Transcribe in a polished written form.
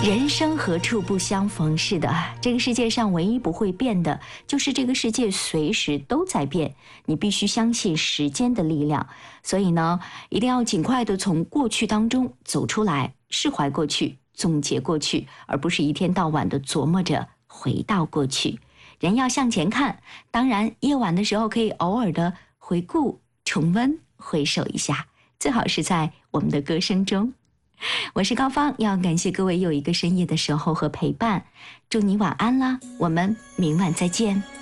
人生何处不相逢？是的，这个世界上唯一不会变的，就是这个世界随时都在变。你必须相信时间的力量，所以呢，一定要尽快的从过去当中走出来，释怀过去，总结过去，而不是一天到晚的琢磨着回到过去。人要向前看，当然夜晚的时候可以偶尔的回顾、重温、回首一下，最好是在我们的歌声中。我是高芳，要感谢各位又一个深夜的守候和陪伴，祝你晚安啦，我们明晚再见。